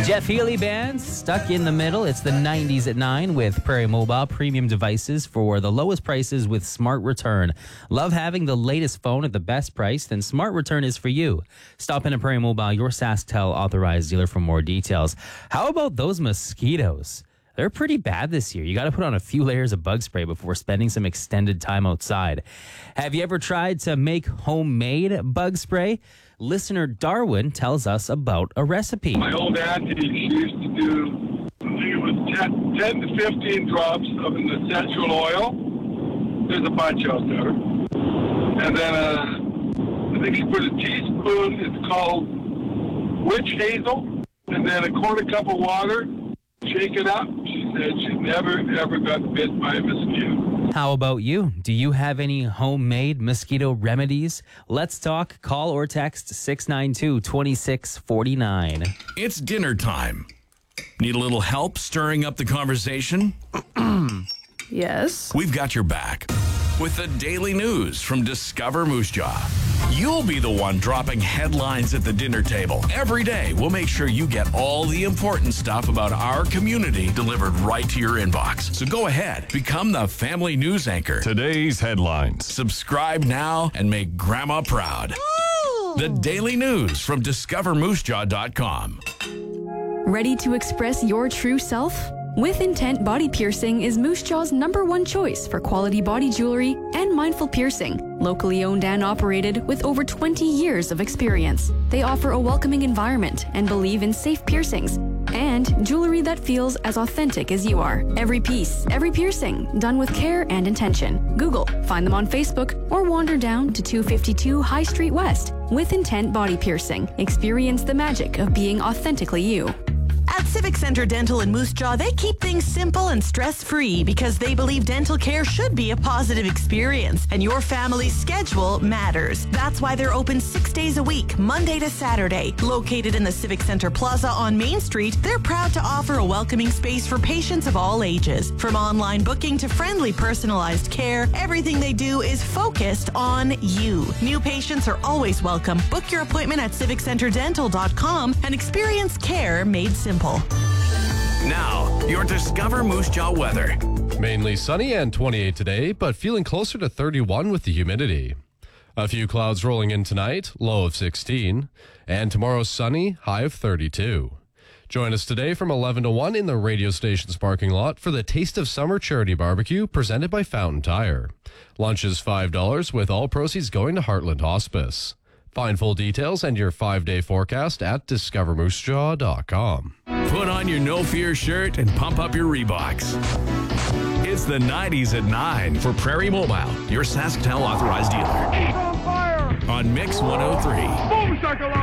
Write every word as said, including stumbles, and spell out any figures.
Jeff Healy Band, stuck in the middle. It's the nineties at nine with Prairie Mobile premium devices for the lowest prices with Smart Return. Love having the latest phone at the best price? Then Smart Return is for you. Stop in at Prairie Mobile, your SaskTel authorized dealer, for more details. How about those mosquitoes? They're pretty bad this year. You got to put on a few layers of bug spray before spending some extended time outside. Have you ever tried to make homemade bug spray? Listener Darwin tells us about a recipe. My old auntie, she used to do, I think it was ten, ten to fifteen drops of an essential oil. There's a bunch out there. And then uh, I think she put a teaspoon, it's called witch hazel, and then a quarter cup of water. Shake it up. She said she never, ever got bit by a mosquito. How about you? Do you have any homemade mosquito remedies? Let's talk. Call or text six nine two, two six four nine. It's dinner time. Need a little help stirring up the conversation? Yes. We've got your back with the daily news from Discover Moose Jaw. You'll be the one dropping headlines at the dinner table. Every day, we'll make sure you get all the important stuff about our community delivered right to your inbox. So go ahead, become the family news anchor. Today's headlines. Subscribe now and make Grandma proud. Ooh. The daily news from discover moose jaw dot com. Ready to express your true self? With Intent Body Piercing is Moose Jaw's number one choice for quality body jewelry and mindful piercing. Locally owned and operated with over twenty years of experience. They offer a welcoming environment and believe in safe piercings and jewelry that feels as authentic as you are. Every piece, every piercing, done with care and intention. Google, find them on Facebook, or wander down to two fifty-two High Street West. With Intent Body Piercing, experience the magic of being authentically you. At Civic Center Dental in Moose Jaw, they keep things simple and stress-free because they believe dental care should be a positive experience and your family's schedule matters. That's why they're open six days a week, Monday to Saturday. Located in the Civic Center Plaza on Main Street, they're proud to offer a welcoming space for patients of all ages. From online booking to friendly personalized care, everything they do is focused on you. New patients are always welcome. Book your appointment at civic center dental dot com and experience care made simple. Now, your Discover Moose Jaw weather. Mainly sunny and twenty-eight today, but feeling closer to thirty-one with the humidity. A few clouds rolling in tonight, low of sixteen. And tomorrow sunny, high of thirty-two. Join us today from eleven to one in the radio station's parking lot for the Taste of Summer Charity Barbecue presented by Fountain Tire. Lunch is five dollars with all proceeds going to Heartland Hospice. Find full details and your five-day forecast at discover moose jaw dot com. Put on your No Fear shirt and pump up your Reeboks. It's the nineties at nine for Prairie Mobile, your SaskTel authorized dealer. On Mix one oh three.